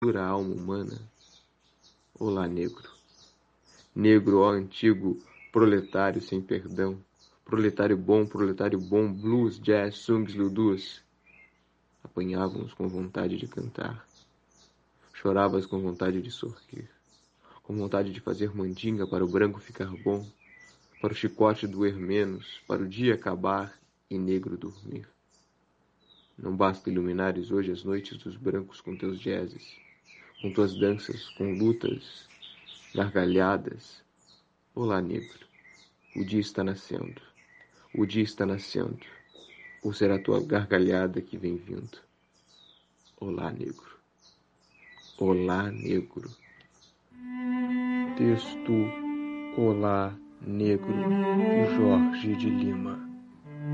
pura alma humana. Olá, negro. Negro, ó antigo proletário sem perdão. Proletário bom, blues, jazz, sungs, ludus. Apanhávamos com vontade de cantar. Choravas com vontade de sorrir. Com vontade de fazer mandinga para o branco ficar bom, para o chicote doer menos, para o dia acabar e negro dormir. Não basta iluminares hoje as noites dos brancos com teus jazzes, com tuas danças, com lutas, gargalhadas. Olá, negro. O dia está nascendo. O dia está nascendo. Ou será a tua gargalhada que vem vindo? Olá, negro. Olá, negro. Texto Olá, negro, Jorge de Lima.